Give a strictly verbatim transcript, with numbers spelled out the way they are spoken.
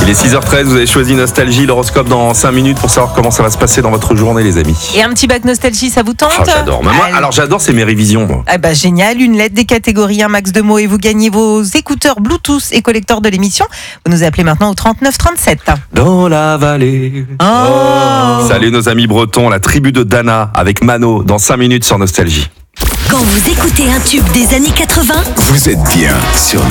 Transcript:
Il est six heures treize, vous avez choisi Nostalgie, l'horoscope dans cinq minutes pour savoir comment ça va se passer dans votre journée, les amis. Et un petit bac nostalgie, ça vous tente? Oh, j'adore. Maman, Allez. alors j'adore, c'est mes révisions. Moi. Ah bah génial, une lettre, des catégories, un max de mots et vous gagnez vos écouteurs Bluetooth et collecteurs de l'émission. Vous nous appelez maintenant au trente-neuf trente-sept. Dans la vallée. Oh. Salut nos amis bretons, la tribu de Dana avec Mano dans cinq minutes sur Nostalgie. Quand vous écoutez un tube des années quatre-vingts, Vous êtes bien sur